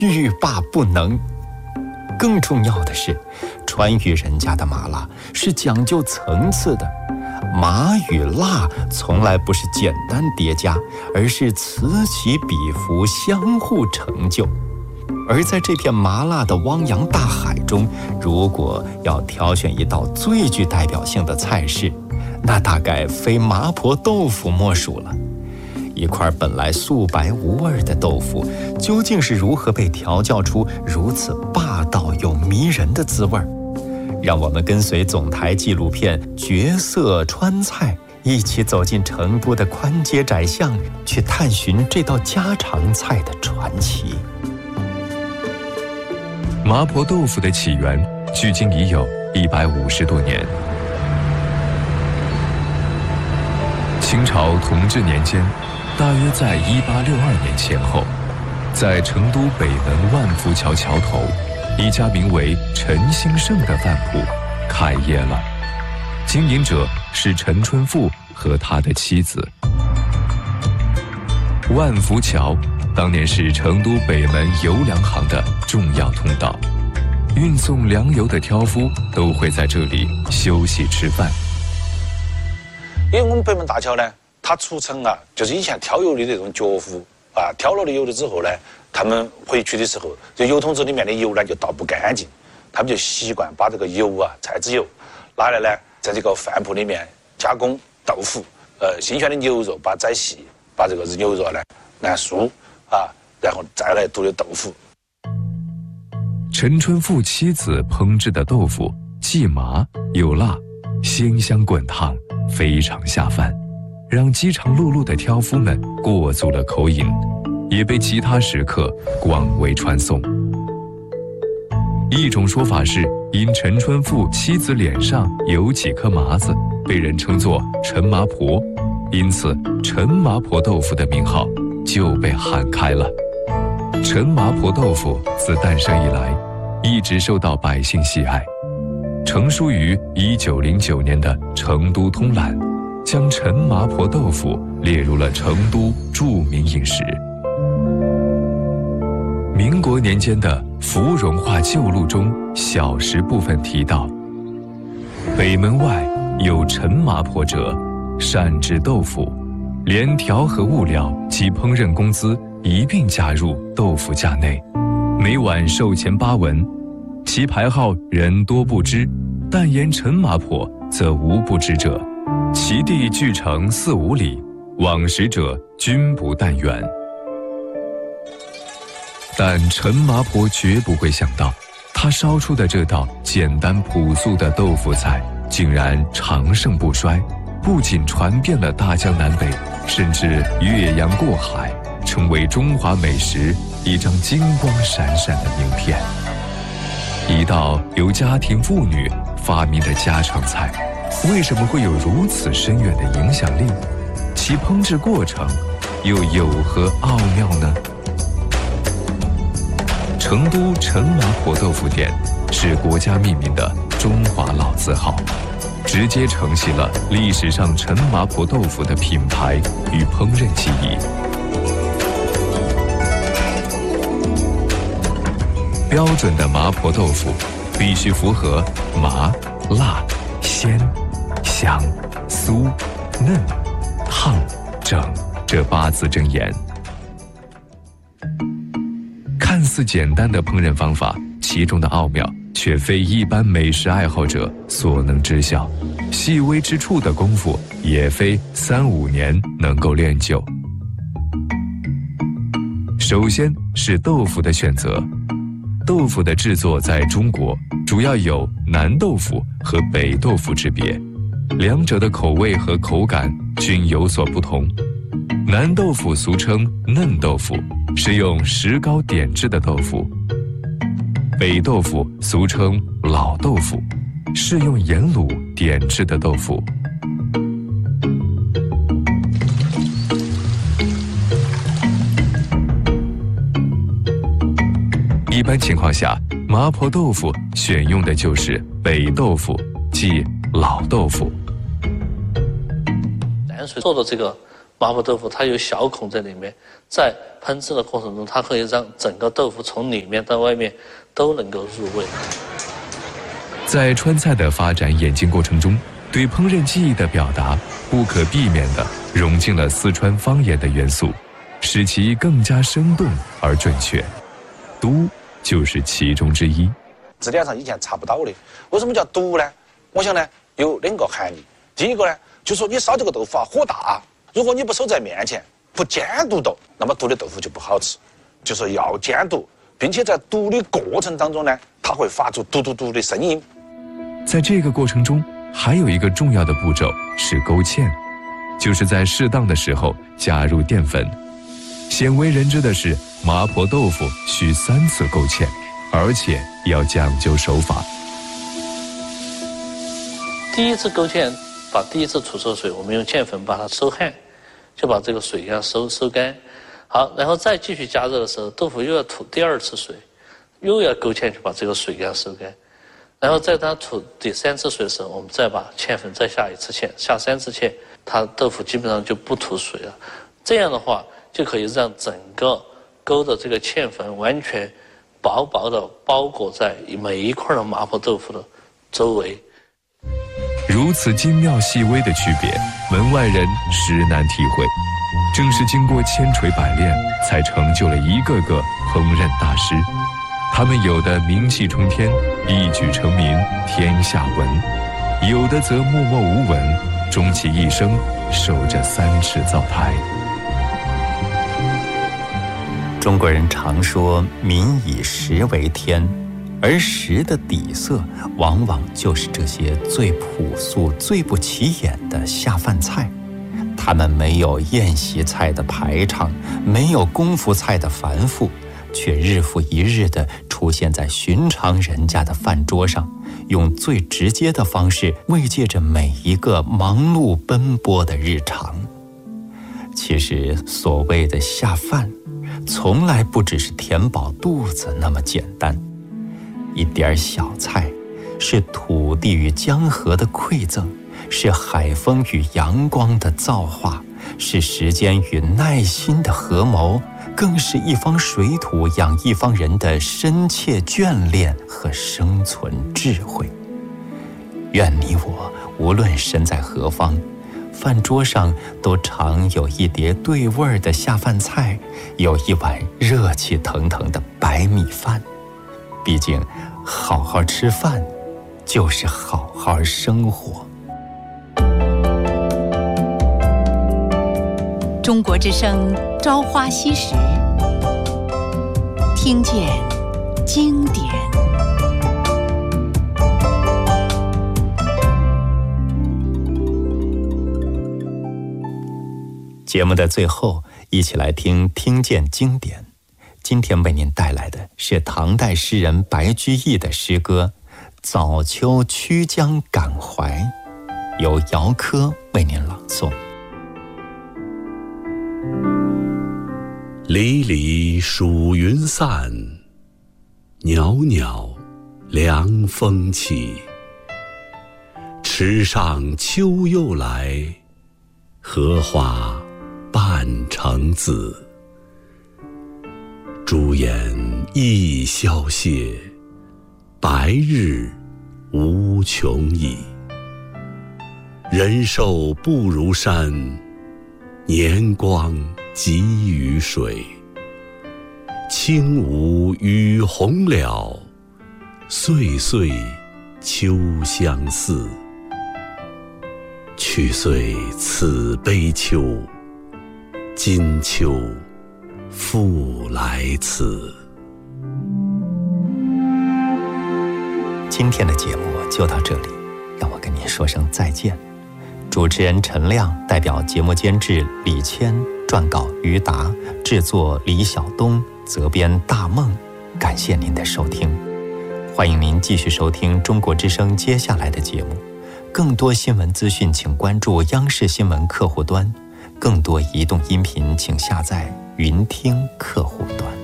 欲罢不能。更重要的是，川渝人家的麻辣是讲究层次的，麻与辣从来不是简单叠加，而是此起彼伏，相互成就。而在这片麻辣的汪洋大海中，如果要挑选一道最具代表性的菜式，那大概非麻婆豆腐莫属了。一块本来素白无味的豆腐，究竟是如何被调教出如此霸道又迷人的滋味？让我们跟随总台纪录片《绝色川菜》，一起走进成都的宽街窄巷，去探寻这道家常菜的传奇。 麻婆豆腐的起源距今已有150多年。清朝同治年间，大约在1862年前后，在成都北门万福桥桥头，一家名为陈兴盛的饭铺开业了。经营者是陈春富和他的妻子。万福桥当年是成都北门油粮行的重要通道，运送粮油的挑夫都会在这里休息吃饭。 因为我们北门大桥呢，它出城啊，就是以前挑油的这种脚夫啊，挑了的油了之后呢，他们回去的时候，这油桶子里面的油呢就倒不干净，他们就习惯把这个油啊，菜籽油拿来呢，在这个饭铺里面加工豆腐，新鲜的牛肉把宰细，把这个牛肉呢按酥啊，然后再来剁的豆腐。 陈春富妻子烹制的豆腐既麻又辣，鲜香滚烫，非常下饭，让饥肠辘辘的挑夫们过足了口瘾，也被其他食客广为传颂。一种说法是，因陈春富妻子脸上有几颗麻子，被人称作陈麻婆，因此陈麻婆豆腐的名号就被喊开了。陈麻婆豆腐自诞生以来，一直受到百姓喜爱。成书于1909年的《成都通览》，将陈麻婆豆腐列入了成都著名饮食。民国年间的《芙蓉话旧录》中小食部分提到，北门外有陈麻婆者，善制豆腐，连调和物料及烹饪工资一并加入豆腐价内，每碗售钱8文，其牌号人多不知，但言陈麻婆则无不知者，其地距城4、5里，往食者均不但远。但陈麻婆绝不会想到，他烧出的这道简单朴素的豆腐菜竟然长盛不衰，不仅传遍了大江南北，甚至越洋过海，成为中华美食一张金光闪闪的名片。一道由家庭妇女发明的家常菜，为什么会有如此深远的影响力？其烹制过程又有何奥妙呢？成都陈麻婆豆腐店是国家命名的中华老字号，直接承袭了历史上陈麻婆豆腐的品牌与烹饪技艺。标准的麻婆豆腐必须符合麻、辣、鲜、香、酥、嫩、烫、整这8字真言。看似简单的烹饪方法，其中的奥妙却非一般美食爱好者所能知晓，细微之处的功夫也非3、5年能够练就。首先是豆腐的选择。豆腐的制作在中国主要有南豆腐和北豆腐之别，两者的口味和口感均有所不同。南豆腐俗称嫩豆腐，是用石膏点制的豆腐；北豆腐俗称老豆腐，是用盐卤点制的豆腐。一般情况下，麻婆豆腐选用的就是北豆腐，即老豆腐。 淡水做的这个麻婆豆腐，它有小孔在里面，在烹制的过程中，它可以让整个豆腐从里面到外面都能够入味。 在川菜的发展演进过程中，对烹饪技艺的表达不可避免地融进了四川方言的元素，使其更加生动而准确。都就是其中之一。 字典上以前查不到的，为什么叫都呢？我想呢有2个含义。第一个呢，就说你烧这个豆腐啊，火大，如果你不守在面前，不监督到，那么读的豆腐就不好吃。就说要监督，并且在读的过程当中呢，它会发出嘟嘟嘟的声音。 在这个过程中，还有一个重要的步骤是勾芡，就是在适当的时候加入淀粉。鲜为人知的是，麻婆豆腐需3次勾芡，而且要讲究手法。 第一次勾芡，把第一次出错水，我们用芡粉把它收汗，就把这个水要收干。好，然后再继续加热的时候，豆腐又要吐第2次水，又要勾芡，就把这个水给它收干。然后在它吐第3次水的时候，我们再把芡粉再下1次芡，下3次芡，它豆腐基本上就不吐水了。这样的话，就可以让整个勾的这个芡粉完全薄薄的包裹在每一块的麻婆豆腐的周围。 如此精妙细微的区别，门外人实难体会。正是经过千锤百炼，才成就了一个个烹饪大师。他们有的名气冲天，一举成名天下闻；有的则默默无闻，终其一生守着3尺灶台。 中国人常说民以食为天，而食的底色往往就是这些最朴素最不起眼的下饭菜。它们没有宴席菜的排场，没有功夫菜的繁复，却日复一日地出现在寻常人家的饭桌上，用最直接的方式慰藉着每一个忙碌奔波的日常。其实所谓的下饭，从来不只是填饱肚子那么简单。一点小菜，是土地与江河的馈赠，是海风与阳光的造化，是时间与耐心的合谋，更是一方水土养一方人的深切眷恋和生存智慧。愿你我无论身在何方，饭桌上都常有一碟对味儿的下饭菜，有一碗热气腾腾的白米饭。毕竟好好吃饭就是好好生活。 中国之声朝花夕拾，听见经典。 节目的最后，一起来听见经典。今天为您带来的是唐代诗人白居易的诗歌《早秋曲江感怀》，由姚科为您朗诵。 离离暑云散，袅袅凉风起。池上秋又来，荷花半城紫。朱颜亦消谢，白日无穷已。人寿不如山，年光急于水。轻舞与红了，岁岁秋相似。去岁此悲秋，今秋复来此。 今天的节目就到这里，让我跟您说声再见。主持人陈亮代表节目监制李谦，撰稿于达，制作李晓东，责编大梦。感谢您的收听，欢迎您继续收听中国之声接下来的节目。更多新闻资讯请关注央视新闻客户端，更多移动音频请下载云听客户端。